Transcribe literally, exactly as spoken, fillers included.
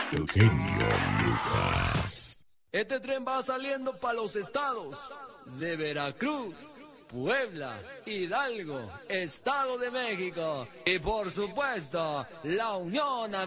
Eugenio Lucas. Este tren va saliendo para los estados de Veracruz, Puebla, Hidalgo, Estado de México y por supuesto la Unión Americana.